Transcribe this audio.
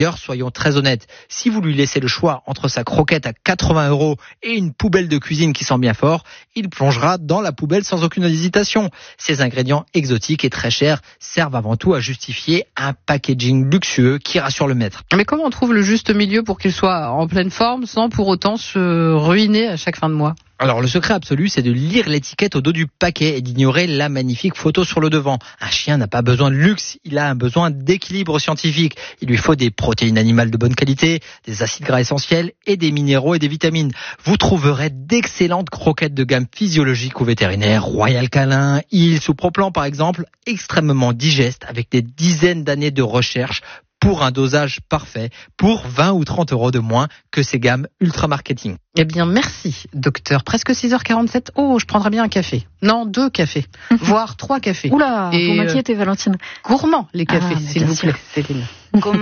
D'ailleurs, soyons très honnêtes, si vous lui laissez le choix entre sa croquette à 80 € et une poubelle de cuisine qui sent bien fort, il plongera dans la poubelle sans aucune hésitation. Ces ingrédients exotiques et très chers servent avant tout à justifier un packaging luxueux qui rassure le maître. Mais comment on trouve le juste milieu pour qu'il soit en pleine forme sans pour autant se ruiner à chaque fin de mois ? Alors le secret absolu, c'est de lire l'étiquette au dos du paquet et d'ignorer la magnifique photo sur le devant. Un chien n'a pas besoin de luxe, il a un besoin d'équilibre scientifique. Il lui faut des protéines animales de bonne qualité, des acides gras essentiels et des minéraux et des vitamines. Vous trouverez d'excellentes croquettes de gamme physiologique ou vétérinaire, Royal Canin, Hills ou Proplan par exemple, extrêmement digestes avec des dizaines d'années de recherche pour un dosage parfait, pour 20 ou 30 € de moins que ces gammes ultra marketing. Eh bien, merci, docteur. Presque 6h47. Oh, je prendrais bien un café. Non, 2 cafés. Voire 3 cafés. Oula, Et vous m'inquiétez, Valentine. gourmand, les cafés, Ah, s'il bien vous sûr. plaît, Céline.